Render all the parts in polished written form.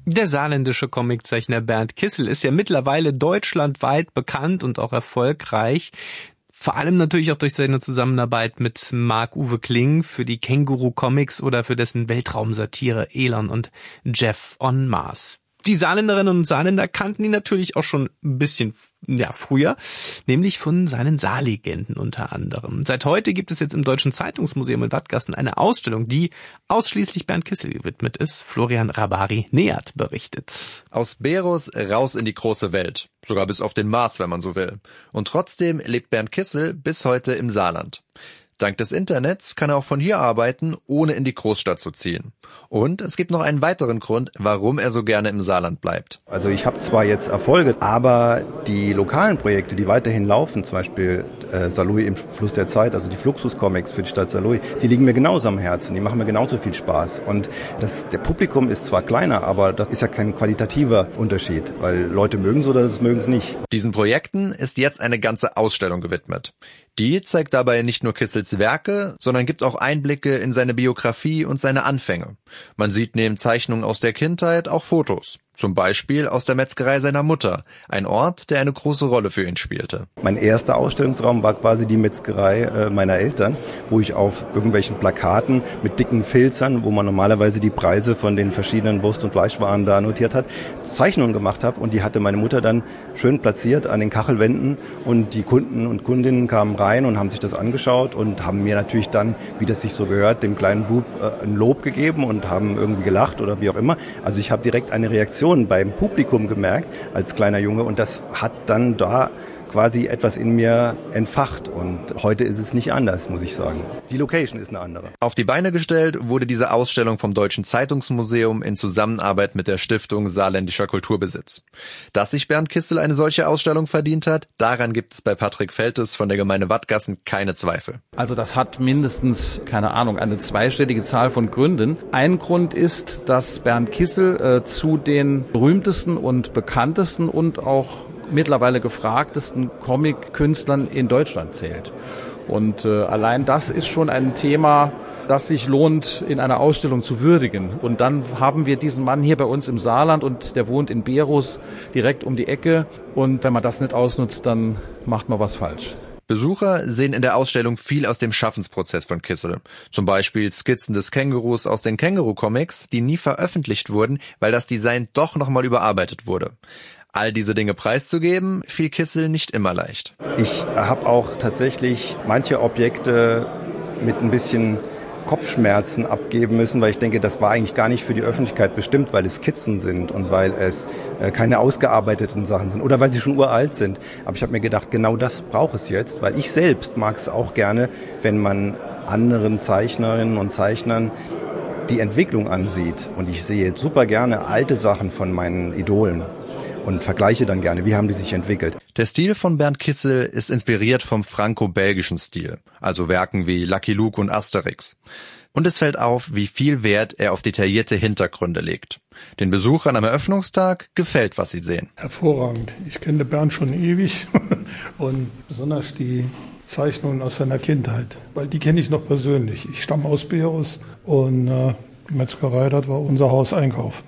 Der saarländische Comiczeichner Bernd Kissel ist ja mittlerweile deutschlandweit bekannt und auch erfolgreich. Vor allem natürlich auch durch seine Zusammenarbeit mit Marc-Uwe Kling für die Känguru-Comics oder für dessen Weltraumsatire Elon und Jeff on Mars. Die Saarländerinnen und Saarländer kannten ihn natürlich auch schon ein bisschen früher, nämlich von seinen Saarlegenden unter anderem. Seit heute gibt es jetzt im Deutschen Zeitungsmuseum in Wattgassen eine Ausstellung, die ausschließlich Bernd Kissel gewidmet ist. Florian Rabari-Neert berichtet. Aus Beros raus in die große Welt. Sogar bis auf den Mars, wenn man so will. Und trotzdem lebt Bernd Kissel bis heute im Saarland. Dank des Internets kann er auch von hier arbeiten, ohne in die Großstadt zu ziehen. Und es gibt noch einen weiteren Grund, warum er so gerne im Saarland bleibt. Also ich habe zwar jetzt Erfolge, aber die lokalen Projekte, die weiterhin laufen, zum Beispiel Saarlouis im Fluss der Zeit, also die Fluxus-Comics für die Stadt Saarlouis, die liegen mir genauso am Herzen, die machen mir genauso viel Spaß. Und der Publikum ist zwar kleiner, aber das ist ja kein qualitativer Unterschied, weil Leute mögen es oder mögen es nicht. Diesen Projekten ist jetzt eine ganze Ausstellung gewidmet. Die zeigt dabei nicht nur Kissels Werke, sondern gibt auch Einblicke in seine Biografie und seine Anfänge. Man sieht neben Zeichnungen aus der Kindheit auch Fotos. Zum Beispiel aus der Metzgerei seiner Mutter, ein Ort, der eine große Rolle für ihn spielte. Mein erster Ausstellungsraum war quasi die Metzgerei meiner Eltern, wo ich auf irgendwelchen Plakaten mit dicken Filzern, wo man normalerweise die Preise von den verschiedenen Wurst- und Fleischwaren da notiert hat, Zeichnungen gemacht habe. Und die hatte meine Mutter dann schön platziert an den Kachelwänden. Und die Kunden und Kundinnen kamen rein und haben sich das angeschaut und haben mir natürlich dann, wie das sich so gehört, dem kleinen Bub ein Lob gegeben und haben irgendwie gelacht oder wie auch immer. Also ich habe direkt eine Reaktion beim Publikum gemerkt als kleiner Junge und das hat dann da quasi etwas in mir entfacht und heute ist es nicht anders, muss ich sagen. Die Location ist eine andere. Auf die Beine gestellt wurde diese Ausstellung vom Deutschen Zeitungsmuseum in Zusammenarbeit mit der Stiftung Saarländischer Kulturbesitz. Dass sich Bernd Kissel eine solche Ausstellung verdient hat, daran gibt es bei Patrick Feltes von der Gemeinde Wattgassen keine Zweifel. Also das hat mindestens, eine zweistellige Zahl von Gründen. Ein Grund ist, dass Bernd Kissel zu den berühmtesten und bekanntesten und auch mittlerweile gefragtesten Comic-Künstlern in Deutschland zählt. Und allein das ist schon ein Thema, das sich lohnt, in einer Ausstellung zu würdigen. Und dann haben wir diesen Mann hier bei uns im Saarland und der wohnt in Beros direkt um die Ecke. Und wenn man das nicht ausnutzt, dann macht man was falsch. Besucher sehen in der Ausstellung viel aus dem Schaffensprozess von Kissel. Zum Beispiel Skizzen des Kängurus aus den Känguru-Comics, die nie veröffentlicht wurden, weil das Design doch nochmal überarbeitet wurde. All diese Dinge preiszugeben, fiel Kissel nicht immer leicht. Ich habe auch tatsächlich manche Objekte mit ein bisschen Kopfschmerzen abgeben müssen, weil ich denke, das war eigentlich gar nicht für die Öffentlichkeit bestimmt, weil es Skizzen sind und weil es keine ausgearbeiteten Sachen sind oder weil sie schon uralt sind. Aber ich habe mir gedacht, genau das braucht es jetzt, weil ich selbst mag es auch gerne, wenn man anderen Zeichnerinnen und Zeichnern die Entwicklung ansieht. Und ich sehe super gerne alte Sachen von meinen Idolen und vergleiche dann gerne, wie haben die sich entwickelt. Der Stil von Bernd Kissel ist inspiriert vom franco-belgischen Stil, also Werken wie Lucky Luke und Asterix. Und es fällt auf, wie viel Wert er auf detaillierte Hintergründe legt. Den Besuchern am Eröffnungstag gefällt, was sie sehen. Hervorragend. Ich kenne Bernd schon ewig und besonders die Zeichnungen aus seiner Kindheit, weil die kenne ich noch persönlich. Ich stamme aus Beros und die Metzgerei, das war unser Hauseinkauf.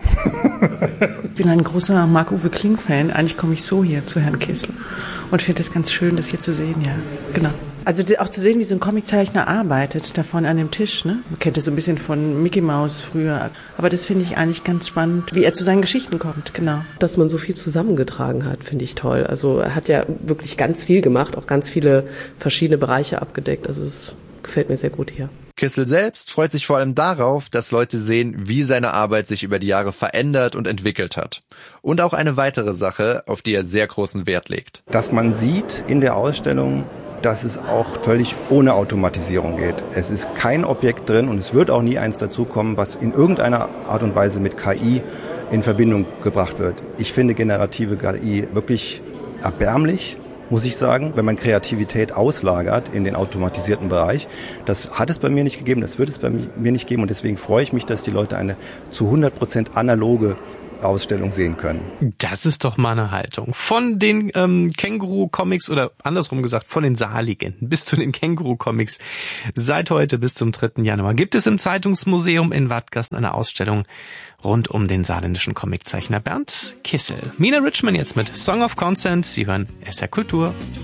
Ich bin ein großer Marc-Uwe Kling-Fan. Eigentlich komme ich so hier zu Herrn Kissel und finde es ganz schön, das hier zu sehen, ja, genau. Also auch zu sehen, wie so ein Comiczeichner arbeitet, da vorne an dem Tisch, ne? Man kennt das so ein bisschen von Mickey Mouse früher. Aber das finde ich eigentlich ganz spannend, wie er zu seinen Geschichten kommt, genau. Dass man so viel zusammengetragen hat, finde ich toll. Also er hat ja wirklich ganz viel gemacht, auch ganz viele verschiedene Bereiche abgedeckt. Also es gefällt mir sehr gut hier. Kissel selbst freut sich vor allem darauf, dass Leute sehen, wie seine Arbeit sich über die Jahre verändert und entwickelt hat. Und auch eine weitere Sache, auf die er sehr großen Wert legt. Dass man sieht in der Ausstellung, dass es auch völlig ohne Automatisierung geht. Es ist kein Objekt drin und es wird auch nie eins dazukommen, was in irgendeiner Art und Weise mit KI in Verbindung gebracht wird. Ich finde generative KI wirklich erbärmlich, muss ich sagen, wenn man Kreativität auslagert in den automatisierten Bereich. Das hat es bei mir nicht gegeben, das wird es bei mir nicht geben und deswegen freue ich mich, dass die Leute eine zu 100% analoge Ausstellung sehen können. Das ist doch mal eine Haltung. Von den Känguru-Comics oder andersrum gesagt, von den Saarlegenden bis zu den Känguru-Comics. Seit heute bis zum 3. Januar gibt es im Zeitungsmuseum in Wadgast eine Ausstellung rund um den saarländischen Comiczeichner Bernd Kissel. Mina Richman jetzt mit Song of Consent. Sie hören SR Kultur.